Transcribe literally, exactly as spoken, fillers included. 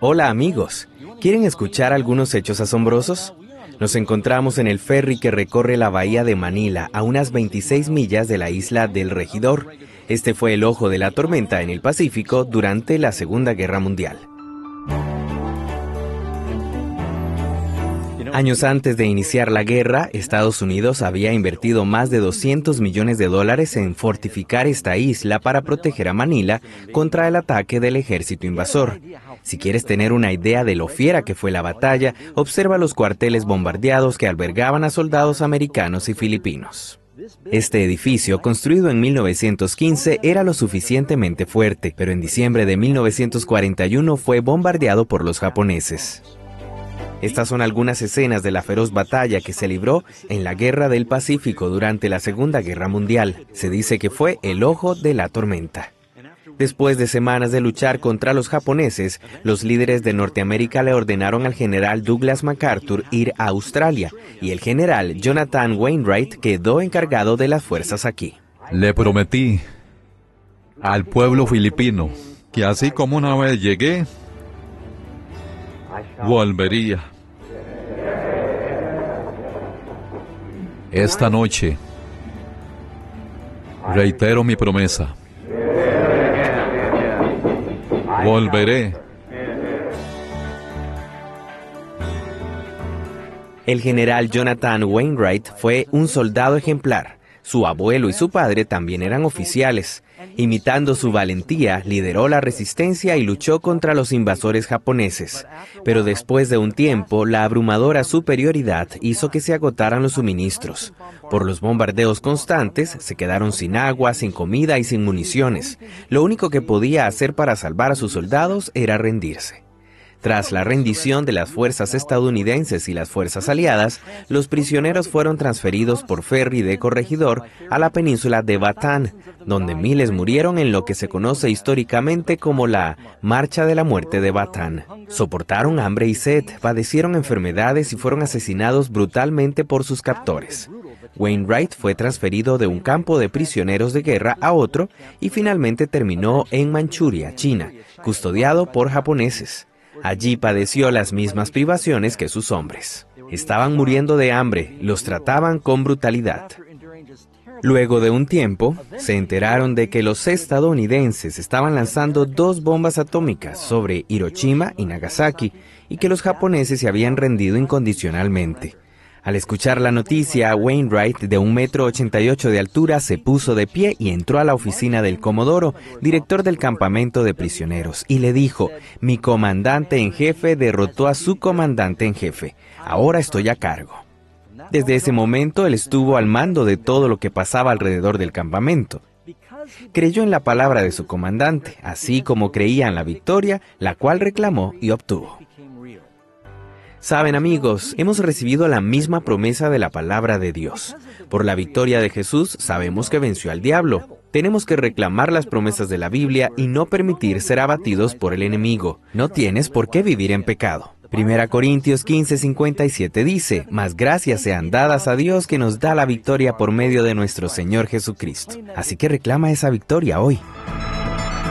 Hola amigos, ¿quieren escuchar algunos hechos asombrosos? Nos encontramos en el ferry que recorre la bahía de Manila, a unas veintiséis millas de la isla del Regidor. Este fue el ojo de la tormenta en el Pacífico durante la Segunda Guerra Mundial. Años antes de iniciar la guerra, Estados Unidos había invertido más de doscientos millones de dólares en fortificar esta isla para proteger a Manila contra el ataque del ejército invasor. Si quieres tener una idea de lo fiera que fue la batalla, observa los cuarteles bombardeados que albergaban a soldados americanos y filipinos. Este edificio, construido en mil novecientos quince, era lo suficientemente fuerte, pero en diciembre de mil novecientos cuarenta y uno fue bombardeado por los japoneses. Estas son algunas escenas de la feroz batalla que se libró en la Guerra del Pacífico durante la Segunda Guerra Mundial. Se dice que fue el ojo de la tormenta. Después de semanas de luchar contra los japoneses, los líderes de Norteamérica le ordenaron al general Douglas MacArthur ir a Australia, y el general Jonathan Wainwright quedó encargado de las fuerzas aquí. Le prometí al pueblo filipino que así como una vez llegué, volvería. Esta noche reitero mi promesa. Volveré. El general Jonathan Wainwright fue un soldado ejemplar. Su abuelo y su padre también eran oficiales. Imitando su valentía, lideró la resistencia y luchó contra los invasores japoneses. Pero después de un tiempo, la abrumadora superioridad hizo que se agotaran los suministros. Por los bombardeos constantes, se quedaron sin agua, sin comida y sin municiones. Lo único que podía hacer para salvar a sus soldados era rendirse. Tras la rendición de las fuerzas estadounidenses y las fuerzas aliadas, los prisioneros fueron transferidos por ferry de Corregidor a la península de Bataan, donde miles murieron en lo que se conoce históricamente como la Marcha de la Muerte de Bataan. Soportaron hambre y sed, padecieron enfermedades y fueron asesinados brutalmente por sus captores. Wainwright fue transferido de un campo de prisioneros de guerra a otro y finalmente terminó en Manchuria, China, custodiado por japoneses. Allí padeció las mismas privaciones que sus hombres. Estaban muriendo de hambre, los trataban con brutalidad. Luego de un tiempo, se enteraron de que los estadounidenses estaban lanzando dos bombas atómicas sobre Hiroshima y Nagasaki y que los japoneses se habían rendido incondicionalmente. Al escuchar la noticia, Wainwright, de un metro ochenta y ocho de altura, se puso de pie y entró a la oficina del comodoro, director del campamento de prisioneros, y le dijo: «Mi comandante en jefe derrotó a su comandante en jefe. Ahora estoy a cargo». Desde ese momento, él estuvo al mando de todo lo que pasaba alrededor del campamento. Creyó en la palabra de su comandante, así como creía en la victoria, la cual reclamó y obtuvo. Saben, amigos, hemos recibido la misma promesa de la palabra de Dios. Por la victoria de Jesús sabemos que venció al diablo. Tenemos que reclamar las promesas de la Biblia y no permitir ser abatidos por el enemigo. No tienes por qué vivir en pecado. Primera Corintios quince, cincuenta y siete dice: «Mas gracias sean dadas a Dios que nos da la victoria por medio de nuestro Señor Jesucristo». Así que reclama esa victoria hoy.